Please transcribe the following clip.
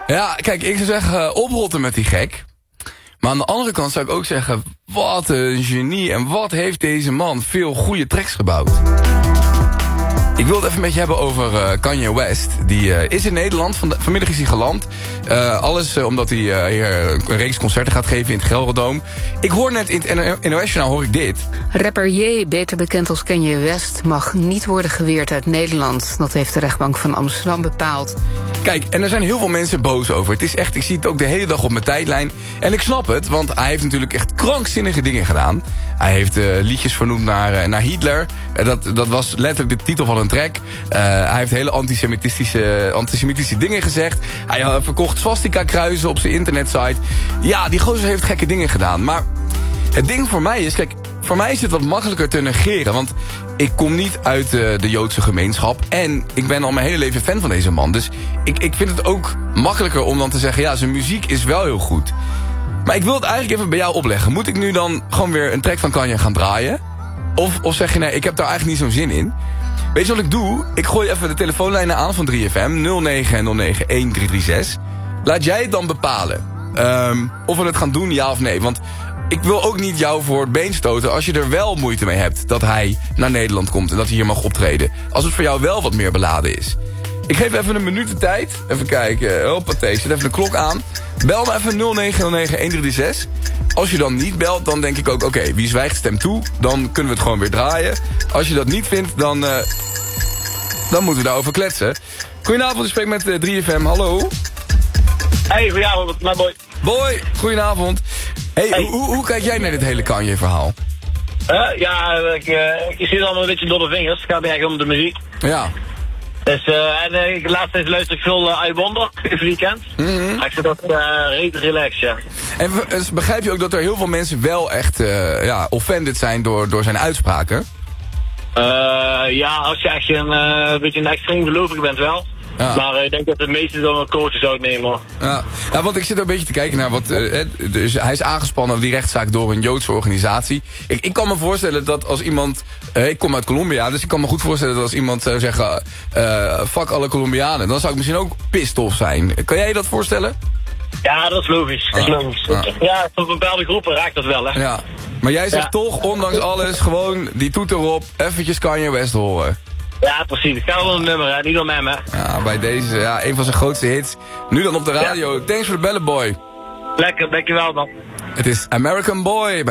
Ja, kijk, ik zou zeggen, oprotten met die gek. Maar aan de andere kant zou ik ook zeggen, wat een genie en wat heeft deze man veel goede tracks gebouwd. Ik wil het even een beetje hebben over Kanye West. Die is in Nederland, vanmiddag is hij geland. Alles omdat hij hier een reeks concerten gaat geven in het Gelredome. Ik hoor net in het NOS-journaal hoor ik dit. Rapper J, beter bekend als Kanye West, mag niet worden geweerd uit Nederland. Dat heeft de rechtbank van Amsterdam bepaald. Kijk, en er zijn heel veel mensen boos over. Het is echt, ik zie het ook de hele dag op mijn tijdlijn. En ik snap het, want hij heeft natuurlijk echt krankzinnige dingen gedaan. Hij heeft liedjes vernoemd naar Hitler. Dat was letterlijk de titel van een track. Hij heeft hele antisemitische dingen gezegd. Hij verkocht swastika-kruizen op zijn internetsite. Ja, die gozer heeft gekke dingen gedaan. Maar het ding voor mij is, kijk, voor mij is het wat makkelijker te negeren. Want ik kom niet uit de Joodse gemeenschap. En ik ben al mijn hele leven fan van deze man. Dus ik vind het ook makkelijker om dan te zeggen, ja, zijn muziek is wel heel goed. Maar ik wil het eigenlijk even bij jou opleggen. Moet ik nu dan gewoon weer een track van Kanye gaan draaien? Of zeg je, nee, ik heb daar eigenlijk niet zo'n zin in. Weet je wat ik doe? Ik gooi even de telefoonlijnen aan van 3FM. 0909-1336. Laat jij het dan bepalen. Of we het gaan doen, ja of nee. Want ik wil ook niet jou voor het been stoten als je er wel moeite mee hebt dat hij naar Nederland komt en dat hij hier mag optreden. Als het voor jou wel wat meer beladen is. Ik geef even een minuut de tijd. Even kijken. Hoppatee, zet even de klok aan. Bel me even 0909-1336. Als je dan niet belt, dan denk ik ook, oké, wie zwijgt stemt toe. Dan kunnen we het gewoon weer draaien. Als je dat niet vindt, dan moeten we daarover kletsen. Goedenavond, ik spreek met 3FM. Hallo. Hey, goedenavond, mijn boy. Boy, goedenavond. Hey. Hoe kijk jij naar dit hele Kanye-verhaal? Ja, ik zie het allemaal een beetje door de vingers. Het gaat eigenlijk om de muziek. Ja. Dus, laatst luister ik veel I Wonder, dit weekend. Ik zit dat redelijk relaxed, ja. En begrijp je ook dat er heel veel mensen wel echt offended zijn door zijn uitspraken? Ja, als je echt een beetje een extreem gelovig bent wel. Ja. Maar ik denk dat de meesten dan een coach zou nemen. Ja, want ik zit er een beetje te kijken naar wat... dus hij is aangespannen op die rechtszaak door een Joodse organisatie. Ik kan me voorstellen dat als iemand... ik kom uit Colombia, dus ik kan me goed voorstellen dat als iemand zou zeggen... fuck alle Colombianen, dan zou ik misschien ook pissed off zijn. Kan jij je dat voorstellen? Ja, dat is logisch. Ja, voor bepaalde groepen raakt dat wel, hè. Ja. Maar jij zegt toch, ondanks alles, gewoon die toeter op, eventjes Kanye West horen. Ja, precies. Ik ga wel een nummer, hè. Niet door mij, hè. Ja, bij deze, een van zijn grootste hits. Nu dan op de radio. Ja. Thanks voor de bellen, boy. Lekker, dankjewel, man. Het is American Boy.